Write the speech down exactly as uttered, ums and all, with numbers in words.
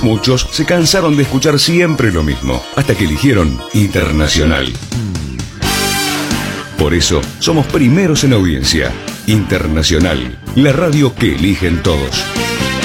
Muchos se cansaron de escuchar siempre lo mismo, hasta que eligieron Internacional. Por eso, somos primeros en audiencia. Internacional, la radio que eligen todos.